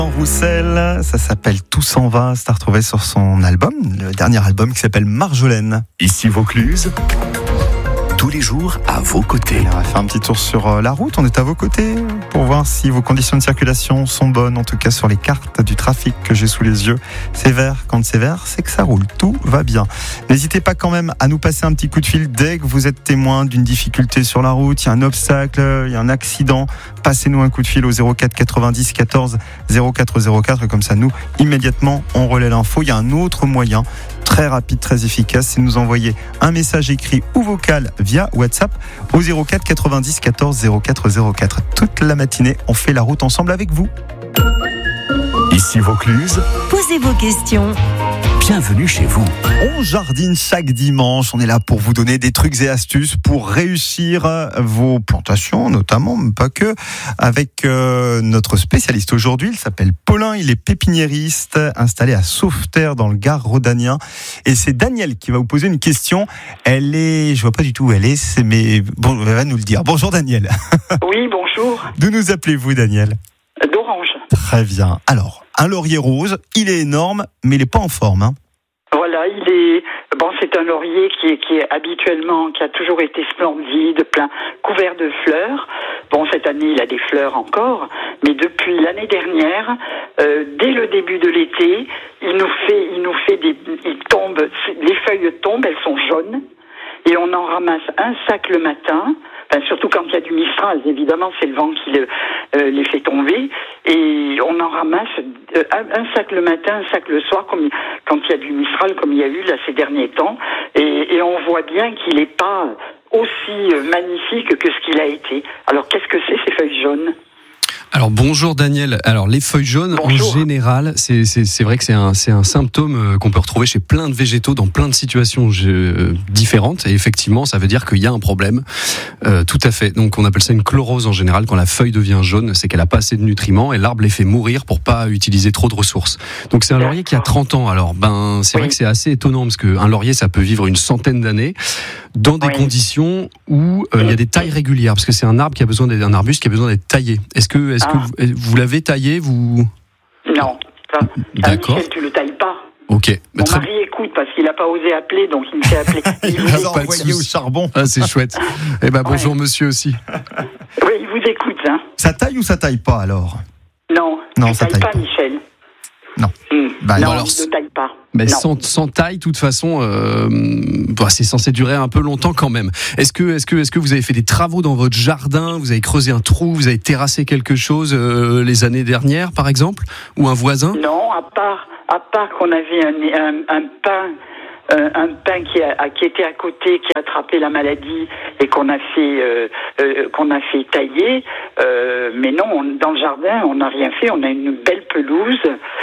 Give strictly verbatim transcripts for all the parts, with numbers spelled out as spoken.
Roussel, ça s'appelle Tout s'en va, c'est à retrouver sur son album, le dernier album qui s'appelle Marjolaine. Ici Vaucluse, tous les jours à vos côtés. On va faire un petit tour sur la route, on est à vos côtés pour voir si vos conditions de circulation sont bonnes, en tout cas sur les cartes du trafic que j'ai sous les yeux. C'est vert, quand c'est vert, c'est que ça roule, tout va bien. N'hésitez pas quand même à nous passer un petit coup de fil dès que vous êtes témoin d'une difficulté sur la route, il y a un obstacle, il y a un accident. Passez-nous un coup de fil au zéro quatre quatre-vingt-dix quatorze zéro quatre zéro quatre, comme ça nous, immédiatement, on relaie l'info. Il y a un autre moyen, très rapide, très efficace, c'est de nous envoyer un message écrit ou vocal via WhatsApp au zéro quatre quatre-vingt-dix quatorze zéro quatre zéro quatre. Toute la matinée, on fait la route ensemble avec vous. Ici Vaucluse, posez vos questions. Bienvenue chez vous. On jardine chaque dimanche. On est là pour vous donner des trucs et astuces pour réussir vos plantations, notamment, mais pas que, avec euh, notre spécialiste aujourd'hui. Il s'appelle Paulin. Il est pépiniériste installé à Sauveterre dans le Gard rhodanien. Et c'est Daniel qui va vous poser une question. Elle est, je vois pas du tout où elle est, c'est, mais bon, elle va nous le dire. Bonjour Daniel. Oui, bonjour. D'où nous appelez-vous Daniel ? D'Orange. Très bien. Alors, un laurier rose, il est énorme, mais il n'est pas en forme, hein. Voilà, il est bon. C'est un laurier qui est, qui est habituellement, qui a toujours été splendide, plein, couvert de fleurs. Bon, cette année, il a des fleurs encore, mais depuis l'année dernière, euh, dès le début de l'été, il nous fait, il nous fait des, il tombe, les feuilles tombent, elles sont jaunes, et on en ramasse un sac le matin. Enfin, surtout quand il y a du mistral, évidemment, c'est le vent qui le, euh, les fait tomber. Et on en ramasse euh, un, un sac le matin, un sac le soir, comme quand il y a du mistral, comme il y a eu là ces derniers temps. Et, et on voit bien qu'il n'est pas aussi euh, magnifique que ce qu'il a été. Alors, qu'est-ce que c'est, ces feuilles jaunes ? Alors bonjour Daniel. Alors les feuilles jaunes bonjour. En général, c'est c'est c'est vrai que c'est un c'est un symptôme qu'on peut retrouver chez plein de végétaux dans plein de situations euh, différentes et effectivement, ça veut dire qu'il y a un problème. Euh, tout à fait. Donc on appelle ça une chlorose en général quand la feuille devient jaune, c'est qu'elle a pas assez de nutriments et l'arbre les fait mourir pour pas utiliser trop de ressources. Donc c'est un laurier qui a trente ans. Alors ben c'est oui. vrai que c'est assez étonnant parce que un laurier ça peut vivre une centaine d'années dans des oui. conditions où euh, il y a des tailles régulières parce que c'est un arbre qui a besoin d'être un arbuste qui a besoin d'être taillé. Est-ce que Est-ce ah. que vous, vous l'avez taillé vous... Non. Ça, D'accord. Michel, tu le tailles pas. Ok. Mon très... mari écoute parce qu'il n'a pas osé appeler, donc il me fait appeler. Il vous a envoyé au charbon. Ah, c'est chouette. Eh ben bonjour ouais. monsieur aussi. Oui, il vous écoute. Hein. Ça taille ou ça taille pas alors ? Non. Non, ça taille taille pas, pas, Michel. Non. Mmh. Bah, non, alors, il ne taille pas. Mais non. sans, sans taille, de toute façon, euh, bah, c'est censé durer un peu longtemps quand même. Est-ce que, est-ce que, est-ce que vous avez fait des travaux dans votre jardin ? Vous avez creusé un trou ? Vous avez terrassé quelque chose euh, les années dernières, par exemple ? Ou un voisin ? Non, à part, à part qu'on avait un, un, un pain. Euh, un pain qui, a, qui était à côté, qui a attrapé la maladie et qu'on a fait, euh, euh, qu'on a fait tailler. Euh, mais non, on, dans le jardin, on n'a rien fait. On a une belle pelouse.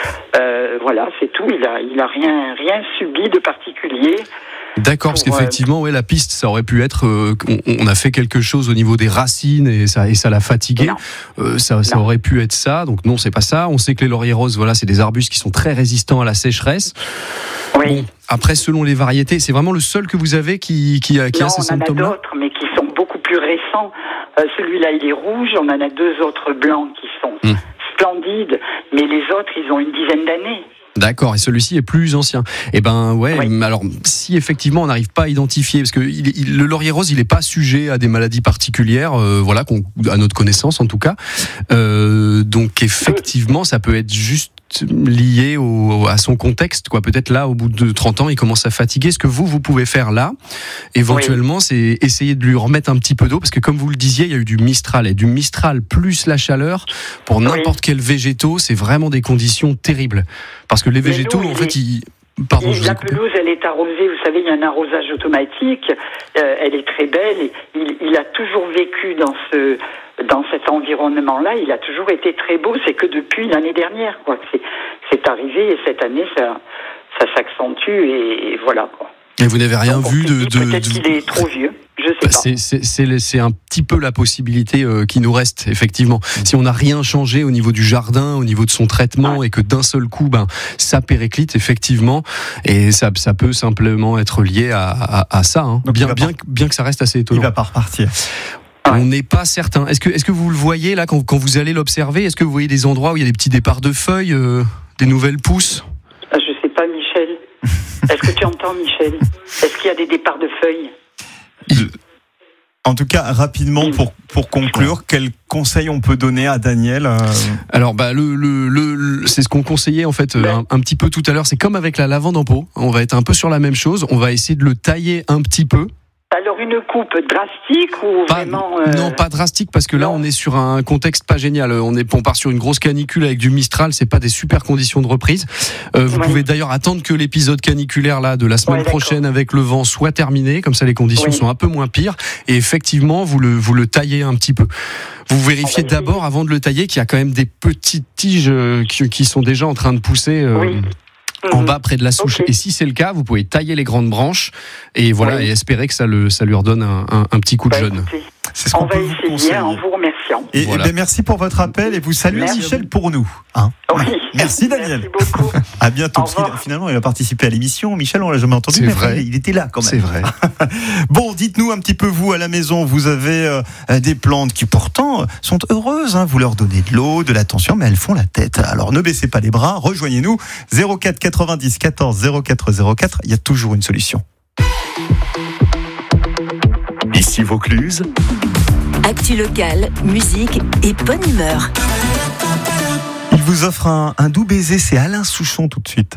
Euh, voilà, c'est tout. Il a, il a rien, rien subi de particulier. D'accord, parce qu'effectivement, ouais, la piste, ça aurait pu être, euh, on, on a fait quelque chose au niveau des racines et ça, et ça l'a fatigué. Euh, ça, ça aurait pu être ça. Donc non, c'est pas ça. On sait que les lauriers roses, voilà, c'est des arbustes qui sont très résistants à la sécheresse. Oui. Bon, après, selon les variétés, c'est vraiment le seul que vous avez qui, qui, a, qui non, a ces symptômes-là ? On en a d'autres, mais qui sont beaucoup plus récents. Euh, celui-là, il est rouge. On en a deux autres blancs qui sont hum. splendides, mais les autres, ils ont une dizaine d'années. D'accord, et celui-ci est plus ancien. Eh ben ouais, oui. Alors si effectivement on n'arrive pas à identifier, parce que il, il, le laurier rose, il n'est pas sujet à des maladies particulières, euh, voilà, qu'on, à notre connaissance en tout cas. Euh, donc effectivement, ça peut être juste lié au, à son contexte, quoi. Peut-être là, au bout de trente ans, il commence à fatiguer. Ce que vous, vous pouvez faire là, éventuellement, oui. c'est essayer de lui remettre un petit peu d'eau, parce que comme vous le disiez, il y a eu du mistral, et du mistral plus la chaleur, pour n'importe oui. quel végétaux, c'est vraiment des conditions terribles. Parce que les végétaux, nous, en fait, ils... Pardon, la pelouse, elle est arrosée, vous savez, il y a un arrosage automatique, euh, elle est très belle, il, il a toujours vécu dans ce, dans cet environnement-là, il a toujours été très beau, c'est que depuis l'année dernière, quoi, c'est, c'est arrivé, et cette année, ça, ça s'accentue, et, et voilà, quoi. Et vous n'avez rien Donc, vu de, de... Peut-être de... qu'il est trop vieux. Je sais bah, pas. C'est, c'est, c'est, c'est un petit peu la possibilité euh, qui nous reste, effectivement. Mmh. Si on n'a rien changé au niveau du jardin, au niveau de son traitement, ouais. et que d'un seul coup, ben, ça périclite, effectivement, et ça, ça peut simplement être lié à, à, à ça. Hein. Bien, bien, bien que ça reste assez étonnant. Il va pas repartir. On n'est pas certain. Est-ce que, est-ce que vous le voyez là quand, quand vous allez l'observer? Est-ce que vous voyez des endroits où il y a des petits départs de feuilles, euh, des nouvelles pousses? Je sais pas, Michel. Est-ce que tu entends, Michel? Est-ce qu'il y a des départs de feuilles? Il... En tout cas, rapidement, pour, pour conclure, quel conseil on peut donner à Daniel euh... Alors, bah, le, le, le, le, c'est ce qu'on conseillait en fait euh, un, un petit peu tout à l'heure. C'est comme avec la lavande en pot. On va être un peu sur la même chose. On va essayer de le tailler un petit peu. Alors une coupe drastique ou pas, vraiment euh... Non, pas drastique parce que là non. on est sur un contexte pas génial. On est, on part sur une grosse canicule avec du Mistral. C'est pas des super conditions de reprise. Euh, vous ouais. pouvez d'ailleurs attendre que l'épisode caniculaire là de la semaine ouais, prochaine avec le vent soit terminé. Comme ça, les conditions ouais. sont un peu moins pires. Et effectivement, vous le vous le taillez un petit peu. Vous vérifiez d'abord avant de le tailler qu'il y a quand même des petites tiges qui, qui sont déjà en train de pousser. Euh, oui. En bas près de la souche. Okay. Et si c'est le cas, vous pouvez tailler les grandes branches et voilà oui. et espérer que ça le ça lui redonne un, un, un petit coup de bah, jeune. C'est ce qu'on on va essayer en vous remerciant. Et, voilà. et ben merci pour votre appel et vous saluez merci. Michel pour nous. Hein oui. Merci Daniel. Merci beaucoup. À bientôt. Parce qu'il, finalement, il a participé à l'émission. Michel, on l'a jamais entendu, c'est mais vrai. il était là quand même. C'est vrai. Bon, dites-nous un petit peu vous à la maison. Vous avez euh, des plantes qui pourtant sont heureuses. Hein. Vous leur donnez de l'eau, de l'attention, mais elles font la tête. Alors ne baissez pas les bras. Rejoignez-nous zéro quatre quatre-vingt-dix quatorze zéro quatre zéro quatre. Il y a toujours une solution. Ici Vaucluse. Actu locale, musique et bonne humeur. Il vous offre un, un doux baiser, c'est Alain Souchon tout de suite.